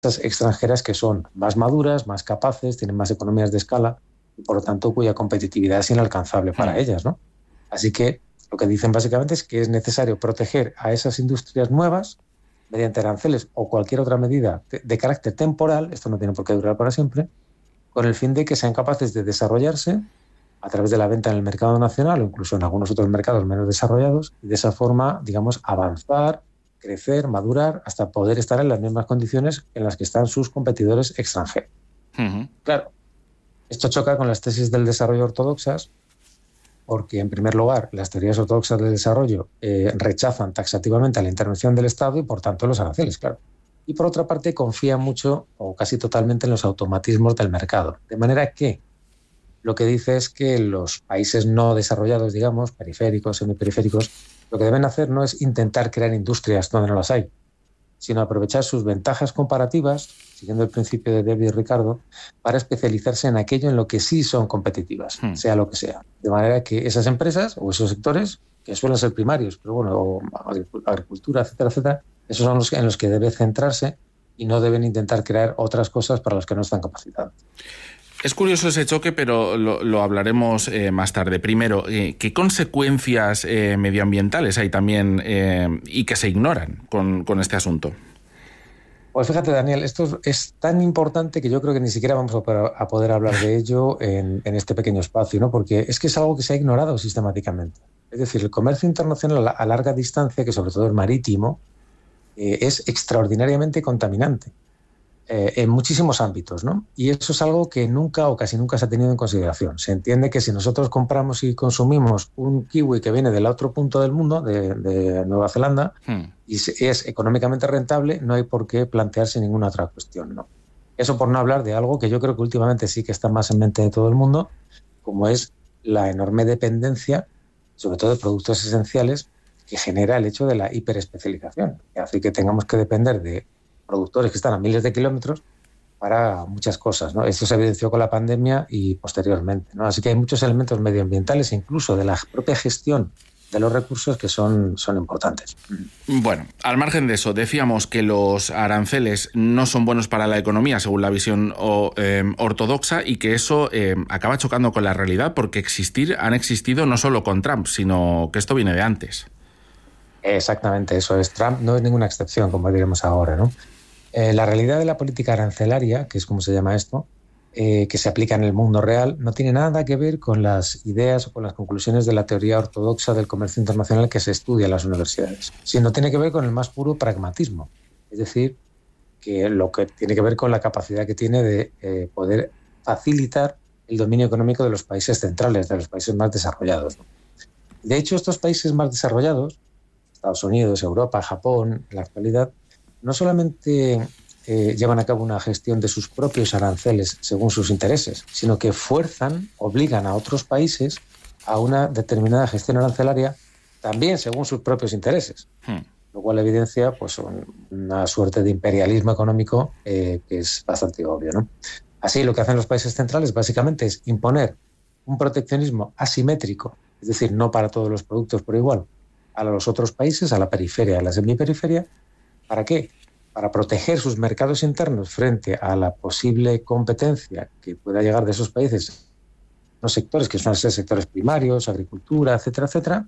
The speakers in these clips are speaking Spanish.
extranjeras que son más maduras, más capaces, tienen más economías de escala y por lo tanto cuya competitividad es inalcanzable para ellas, ¿no? Así que lo que dicen básicamente es que es necesario proteger a esas industrias nuevas mediante aranceles o cualquier otra medida de carácter temporal, esto no tiene por qué durar para siempre, con el fin de que sean capaces de desarrollarse a través de la venta en el mercado nacional o incluso en algunos otros mercados menos desarrollados y de esa forma, digamos, avanzar, crecer, madurar, hasta poder estar en las mismas condiciones en las que están sus competidores extranjeros. Claro, esto choca con las tesis del desarrollo ortodoxas porque, en primer lugar, las teorías ortodoxas del desarrollo rechazan taxativamente la intervención del Estado y, por tanto, los aranceles, claro. Y, por otra parte, confían mucho o casi totalmente en los automatismos del mercado. De manera que lo que dice es que los países no desarrollados, digamos, periféricos, semiperiféricos, lo que deben hacer no es intentar crear industrias donde no las hay, sino aprovechar sus ventajas comparativas, siguiendo el principio de David y Ricardo, para especializarse en aquello en lo que sí son competitivas, sea lo que sea. De manera que esas empresas o esos sectores, que suelen ser primarios, pero bueno, o agricultura, etcétera, etcétera, esos son los en los que debe centrarse y no deben intentar crear otras cosas para las que no están capacitados. Es curioso ese choque, pero lo hablaremos más tarde. Primero, ¿qué consecuencias medioambientales hay también y que se ignoran con este asunto? Pues fíjate, Daniel, esto es tan importante que yo creo que ni siquiera vamos a poder hablar de ello en este pequeño espacio, ¿no? Porque es que es algo que se ha ignorado sistemáticamente. Es decir, el comercio internacional a larga distancia, que sobre todo es marítimo, es extraordinariamente contaminante. En muchísimos ámbitos, ¿no? Y eso es algo que nunca o casi nunca se ha tenido en consideración. Se entiende que si nosotros compramos y consumimos un kiwi que viene del otro punto del mundo, de Nueva Zelanda, y es económicamente rentable, no hay por qué plantearse ninguna otra cuestión, ¿no? Eso por no hablar de algo que yo creo que últimamente sí que está más en mente de todo el mundo, como es la enorme dependencia, sobre todo de productos esenciales, que genera el hecho de la hiperespecialización, que hace que tengamos que depender de productores que están a miles de kilómetros para muchas cosas, ¿no? Esto se evidenció con la pandemia y posteriormente, ¿no? Así que hay muchos elementos medioambientales e incluso de la propia gestión de los recursos que son importantes. Bueno, al margen de eso, decíamos que los aranceles no son buenos para la economía según la visión ortodoxa y que eso acaba chocando con la realidad porque han existido no solo con Trump, sino que esto viene de antes. Exactamente, eso es. Trump no es ninguna excepción, como diremos ahora, ¿no? La realidad de la política arancelaria, que es como se llama esto, que se aplica en el mundo real, no tiene nada que ver con las ideas o con las conclusiones de la teoría ortodoxa del comercio internacional que se estudia en las universidades, sino tiene que ver con el más puro pragmatismo. Es decir, que lo que tiene que ver con la capacidad que tiene de poder facilitar el dominio económico de los países centrales, de los países más desarrollados, ¿no? De hecho, estos países más desarrollados, Estados Unidos, Europa, Japón, en la actualidad, no solamente llevan a cabo una gestión de sus propios aranceles según sus intereses, sino que obligan a otros países a una determinada gestión arancelaria también según sus propios intereses, lo cual evidencia pues, una suerte de imperialismo económico que es bastante obvio, ¿no? Así, lo que hacen los países centrales básicamente es imponer un proteccionismo asimétrico, es decir, no para todos los productos por igual, a los otros países, a la periferia, a la semiperiferia. ¿Para qué? Para proteger sus mercados internos frente a la posible competencia que pueda llegar de esos países, los sectores que suelen ser sectores primarios, agricultura, etcétera, etcétera,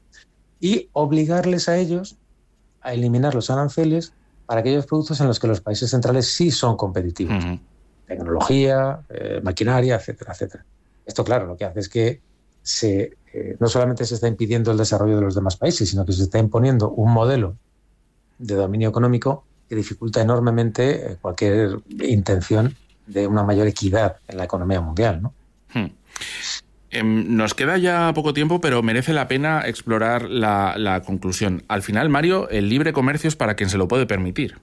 y obligarles a ellos a eliminar los aranceles para aquellos productos en los que los países centrales sí son competitivos. Tecnología, maquinaria, etcétera, etcétera. Esto, claro, lo que hace es que no solamente se está impidiendo el desarrollo de los demás países, sino que se está imponiendo un modelo de dominio económico que dificulta enormemente cualquier intención de una mayor equidad en la economía mundial, ¿no? Nos queda ya poco tiempo, pero merece la pena explorar la conclusión. Al final, Mario, el libre comercio es para quien se lo puede permitir.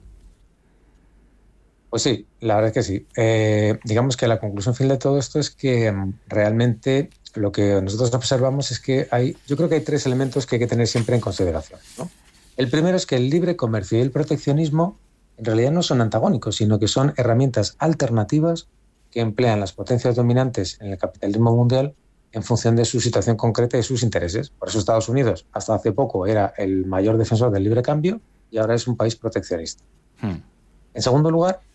Pues sí, la verdad es que sí. Digamos que la conclusión final de todo esto es que realmente lo que nosotros observamos es que yo creo que hay tres elementos que hay que tener siempre en consideración, ¿no? El primero es que el libre comercio y el proteccionismo en realidad no son antagónicos, sino que son herramientas alternativas que emplean las potencias dominantes en el capitalismo mundial en función de su situación concreta y sus intereses. Por eso Estados Unidos hasta hace poco era el mayor defensor del libre cambio y ahora es un país proteccionista. En segundo lugar,